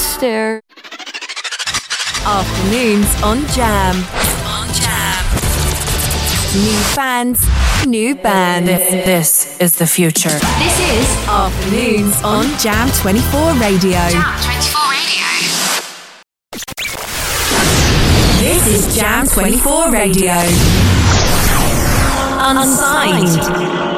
stare. Afternoons on Jam. New fans, new bands. This is the future. This is Afternoons on Jam 24 Radio. Jam 24 Radio. This is Jam 24 Radio. Unsigned.